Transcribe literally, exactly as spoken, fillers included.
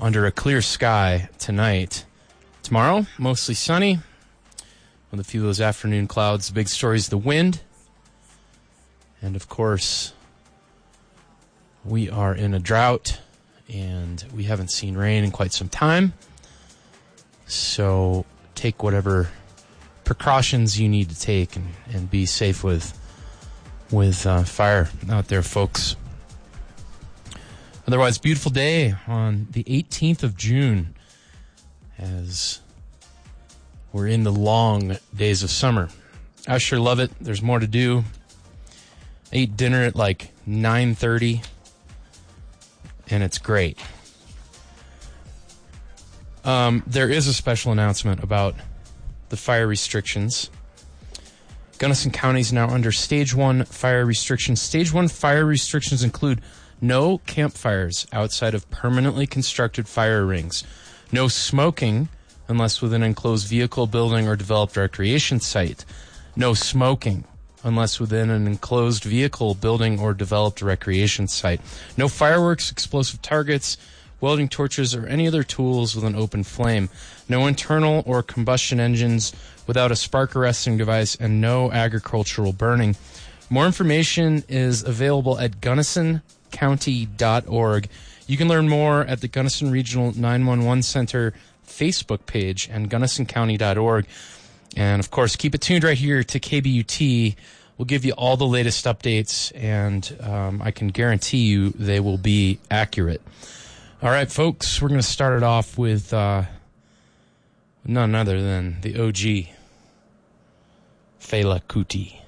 under a clear sky tonight. Tomorrow, mostly sunny, with a few of those afternoon clouds. The big story is the wind. And, of course, we are in a drought, and we haven't seen rain in quite some time. So take whatever precautions you need to take and, and be safe with, with uh, fire out there, folks. Otherwise, beautiful day on the eighteenth of June as we're in the long days of summer. I sure love it. There's more to do. I ate dinner at like nine thirty, and it's great. Um, there is a special announcement about the fire restrictions. Gunnison County is now under Stage one fire restrictions. Stage one fire restrictions include no campfires outside of permanently constructed fire rings, no smoking unless within an enclosed vehicle, building, or developed recreation site, no smoking unless within an enclosed vehicle, building, or developed recreation site, no fireworks, explosive targets, welding torches, or any other tools with an open flame, no internal or combustion engines without a spark arresting device, and no agricultural burning. More information is available at gunnison county dot org. You can learn more at the Gunnison Regional nine one one Center Facebook page and gunnison county dot org. And, of course, keep it tuned right here to K B U T. We'll give you all the latest updates, and um, I can guarantee you they will be accurate. All right, folks, we're going to start it off with uh, none other than the O G, Fela Kuti.